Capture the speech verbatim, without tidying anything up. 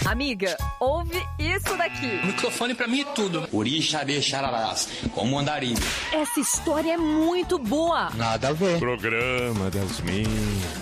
Amiga, ouve isso daqui. O microfone pra mim é tudo. Orixabê Xararás, como andarim. Essa história é muito boa. Nada a ver. Programa das minhas.